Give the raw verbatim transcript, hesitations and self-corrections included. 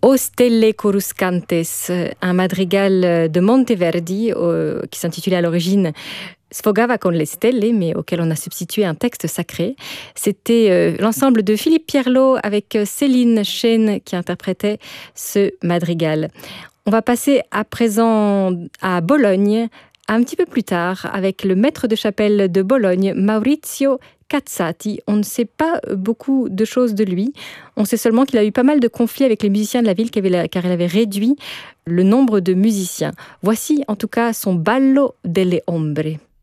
O Stelle Coruscantes, un madrigal de Monteverdi euh, qui s'intitulait à l'origine Sfogava con le stelle, mais auquel on a substitué un texte sacré. C'était euh, l'ensemble de Philippe Pierlot avec Céline Chêne qui interprétait ce madrigal. On va passer à présent à Bologne, un petit peu plus tard, avec le maître de chapelle de Bologne, Maurizio Cazzati. On ne sait pas beaucoup de choses de lui. On sait seulement qu'il a eu pas mal de conflits avec les musiciens de la ville car il avait réduit le nombre de musiciens. Voici en tout cas son Ballo delle Ombre.